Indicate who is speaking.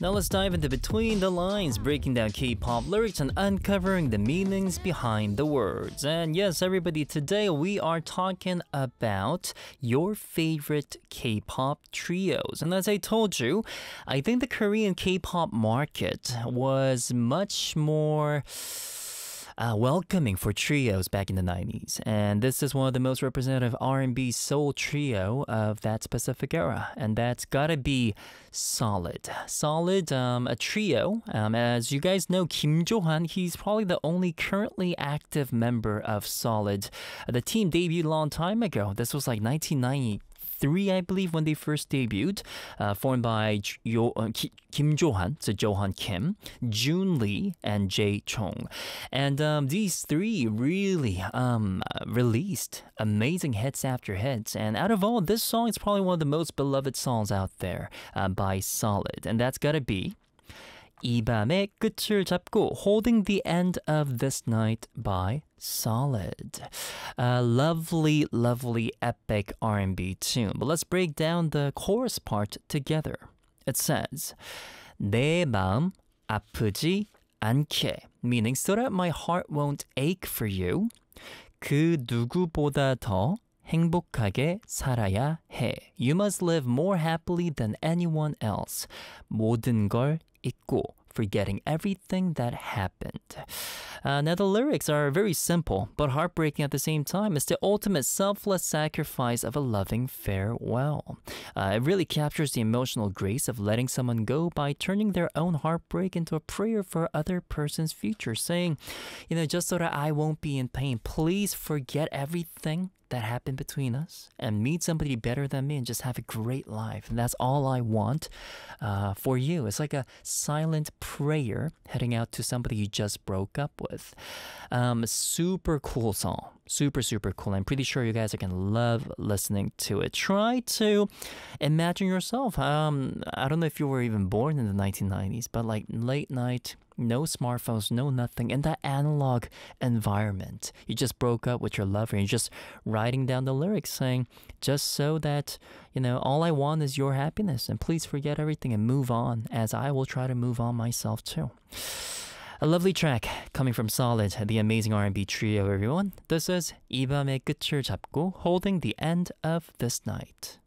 Speaker 1: Now let's dive into Between the Lines, breaking down K-pop lyrics and uncovering the meanings behind the words. And yes, everybody, today we are talking about your favorite K-pop trios. And as I told you, I think the Korean K-pop market was much more welcoming for trios back in the 90s. And this is one of the most representative R&B soul trio of that specific era. And that's gotta be Solid. Solid, a trio. As you guys know, Kim Jo-han, he's probably the only currently active member of Solid. The team debuted a long time ago. This was like 1993, I believe, when they first debuted, formed by Kim Jo-han, so Jo-han Kim, Jun Lee, and Jae Chung. And these three really released amazing hits after hits. And out of all, this song is probably one of the most beloved songs out there by Solid. And that's gotta be 이 밤의 끝을 잡고 Holding the End of This Night by Solid. A lovely, lovely epic R&B tune. But let's break down the chorus part together. It says, 내 마음 아프지 않게, meaning so that my heart won't ache for you. 그 누구보다 더 행복하게 살아야 해. You must live more happily than anyone else. 모든 걸 잊고, forgetting everything that happened. Now the lyrics are very simple, but heartbreaking at the same time. It's the ultimate selfless sacrifice of a loving farewell. It really captures the emotional grace of letting someone go by turning their own heartbreak into a prayer for other person's future, saying, just so that I won't be in pain, please forget everything that happened between us and meet somebody better than me and just have a great life. And that's all I want for you. It's like a silent prayer heading out to somebody you just broke up with. Super cool song. Super, super cool. I'm pretty sure you guys are going to love listening to it. Try to imagine yourself. I don't know if you were even born in the 1990s, but like late night, no smartphones, no nothing, in that analog environment. You just broke up with your lover and you're just writing down the lyrics saying, just so that, all I want is your happiness, and please forget everything and move on, as I will try to move on myself too. A lovely track coming from Solid, the amazing R&B trio, everyone. This is 이 밤의 끝을 잡고 Holding the End of This Night.